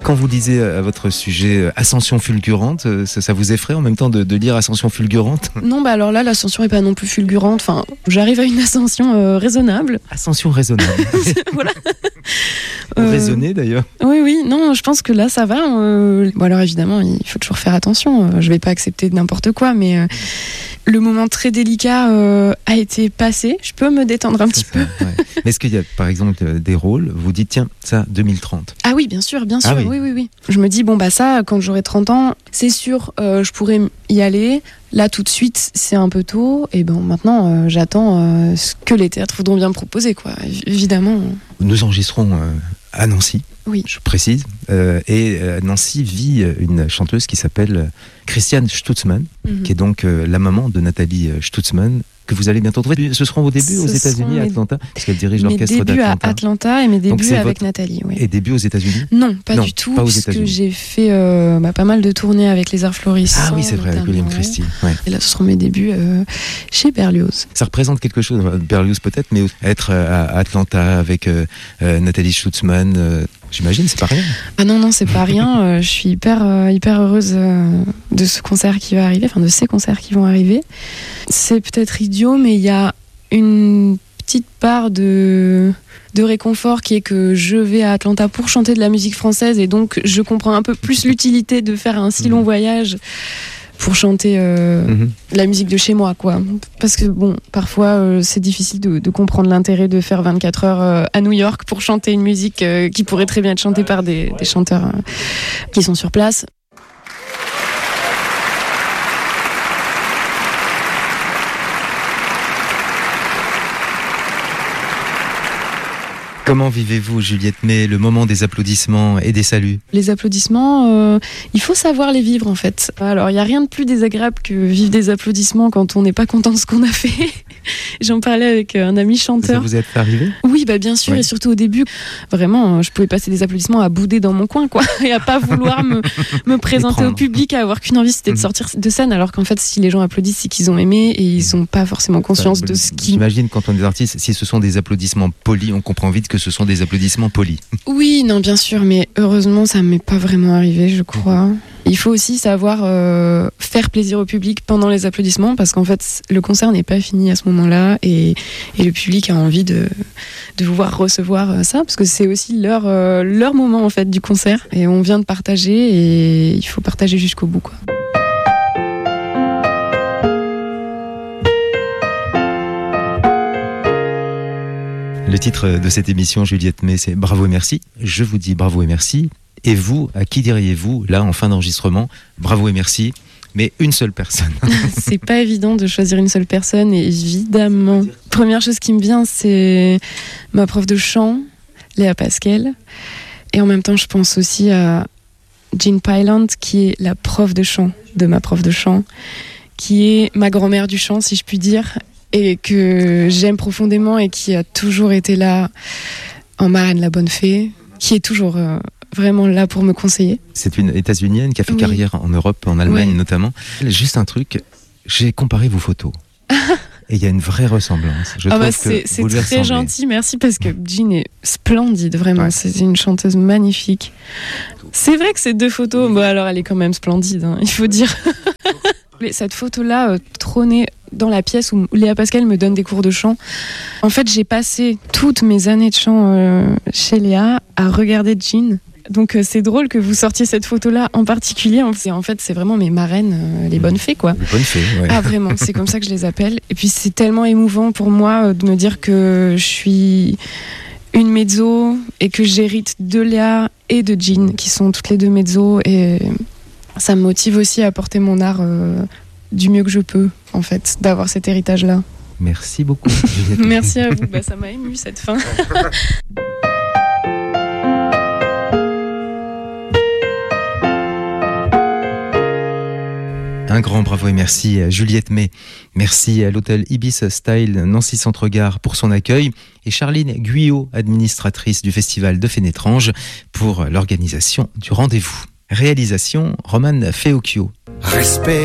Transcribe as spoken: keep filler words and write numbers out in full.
Quand vous lisez à votre sujet Ascension fulgurante, ça, ça vous effraie en même temps de, de lire Ascension fulgurante? Non, bah alors là, l'ascension n'est pas non plus fulgurante. Enfin, j'arrive à une ascension euh, raisonnable. Ascension raisonnable. Voilà. Ou Euh, raisonner d'ailleurs. Oui, oui, non, je pense que là, ça va. Euh... Bon, alors évidemment, il faut toujours faire attention. Je vais pas accepter n'importe quoi, mais euh, le moment très délicat euh, a été passé. Je peux me détendre un petit C'est peu. ça, ouais. Mais est-ce qu'il y a, par exemple, des rôles, vous dites, tiens, ça, deux mille trente. Ah oui, bien sûr, bien sûr, Ah oui. oui. oui, oui, Je me dis, bon, bah ça, quand j'aurai trente ans, c'est sûr, euh, je pourrais y aller. Là, tout de suite, c'est un peu tôt. Et bon, maintenant, euh, j'attends euh, ce que les théâtres voudront bien me proposer, quoi. Évidemment. Nous enregistrons euh, à Nancy, Oui. je précise, euh, et euh, Nancy vit une chanteuse qui s'appelle Christiane Stutzmann, Mhm. qui est donc euh, la maman de Nathalie Stutzmann, que vous allez bientôt trouver. Ce seront vos débuts Ce aux États-Unis, sont à mes- Atlanta, parce qu'elle dirige Mes l'orchestre débuts à d'Atlanta. Atlanta et mes Donc, débuts c'est avec votre- Nathalie, oui. Et débuts aux États-Unis? Non, pas Non, du tout, pas aux puisque États-Unis. j'ai fait euh, bah, pas mal de tournées avec les Arts Florissants. Ah oui, c'est vrai, avec William notamment. Christie. Ouais. Et là, ce seront mes débuts euh, chez Berlioz. Ça représente quelque chose, Berlioz peut-être, mais être euh, à Atlanta avec euh, euh, Nathalie Stutzmann, euh, j'imagine, c'est pas rien. Ah non, non, c'est pas rien. euh, je suis hyper, euh, hyper heureuse euh, de ce concert qui va arriver, enfin de ces concerts qui vont arriver. C'est peut-être idiot, mais il y a une petite part de, de réconfort qui est que je vais à Atlanta pour chanter de la musique française et donc je comprends un peu plus l'utilité de faire un si long voyage pour chanter euh, Mhm. la musique de chez moi, quoi. Parce que bon, parfois euh, c'est difficile de, de comprendre l'intérêt de faire vingt-quatre heures euh, à New York pour chanter une musique euh, qui pourrait très bien être chantée par des, des chanteurs euh, qui sont sur place. Comment vivez-vous, Juliette May, le moment des applaudissements et des saluts? Les applaudissements, euh, il faut savoir les vivre en fait. Alors il n'y a rien de plus désagréable que vivre des applaudissements quand on n'est pas content de ce qu'on a fait. J'en parlais avec un ami Ça chanteur. vous est arrivé? Oui, bah bien sûr, Ouais. et surtout au début, vraiment, je pouvais passer des applaudissements à bouder dans mon coin, quoi, et à pas vouloir me, me présenter prendre. au public, à avoir qu'une envie, c'était de Mhm. sortir de scène, alors qu'en fait, si les gens applaudissent, c'est qu'ils ont aimé et ils n'ont pas forcément conscience de ce qui. J'imagine, quand on est artiste, si ce sont des applaudissements polis, on comprend vite que ce sont des applaudissements polis. Oui, non, bien sûr, mais heureusement, ça m'est pas vraiment arrivé, je crois. Il faut aussi savoir euh, faire plaisir au public pendant les applaudissements, parce qu'en fait, le concert n'est pas fini à ce moment-là, et, et le public a envie de, de pouvoir recevoir euh, ça, parce que c'est aussi leur, euh, leur moment en fait du concert, et on vient de partager, et il faut partager jusqu'au bout, quoi. Le titre de cette émission, Juliette May, c'est Bravo et merci. Je vous dis bravo et merci. Et vous, à qui diriez-vous, là, en fin d'enregistrement, bravo et merci, mais une seule personne? C'est pas évident de choisir une seule personne, et évidemment. Première chose qui me vient, c'est ma prof de chant, Léa Pascal. Et en même temps, je pense aussi à Jean Pylant, qui est la prof de chant de ma prof de chant, qui est ma grand-mère du chant, si je puis dire, et que j'aime profondément et qui a toujours été là en marraine la bonne fée, qui est toujours euh, vraiment là pour me conseiller. C'est une États-Unienne qui a fait Oui. carrière en Europe, en Allemagne Ouais. notamment. Juste un truc, j'ai comparé vos photos. Et il y a une vraie ressemblance. Je Ah trouve bah que c'est c'est vous lui très ressemblez. gentil, merci, parce que Jean est splendide, vraiment. Ouais. C'est une chanteuse magnifique. C'est vrai que ces deux photos, bon alors elle est quand même splendide, hein, il faut dire. Mais cette photo-là, euh, trônée dans la pièce où Léa Pascal me donne des cours de chant. En fait, j'ai passé toutes mes années de chant euh, chez Léa à regarder Jean. Donc euh, c'est drôle que vous sortiez cette photo-là en particulier. En fait, en fait, c'est vraiment mes marraines, euh, les bonnes fées, quoi. Les bonnes fées, ouais. Ah vraiment, c'est comme ça que je les appelle. Et puis c'est tellement émouvant pour moi euh, de me dire que je suis une mezzo et que j'hérite de Léa et de Jean, qui sont toutes les deux mezzo, et ça me motive aussi à porter mon art euh, du mieux que je peux, en fait, d'avoir cet héritage-là. Merci beaucoup, Juliette. Merci à vous, bah, ça m'a ému cette fin. Un grand bravo et merci à Juliette May. Merci à l'hôtel Ibis Style Nancy Centre-Gare pour son accueil et Charline Guyot, administratrice du festival de Fénétrange, pour l'organisation du rendez-vous. Réalisation Roman Feocchio. Respect.